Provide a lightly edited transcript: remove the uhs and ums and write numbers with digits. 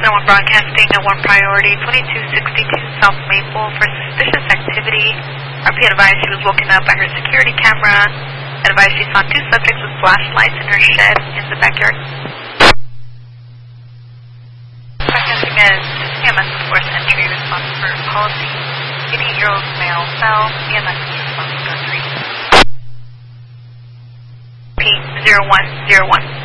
1 Broadcasting at 1 Priority, 2262 South Maple for suspicious activity. RP advised she was woken up by her security camera. Advised she saw 2 subjects with flashlights in her shed in the backyard. Broadcasting as EMS is forced entry, response for policy. 88-year-old male fell. EMS is responding to 3. P 0101.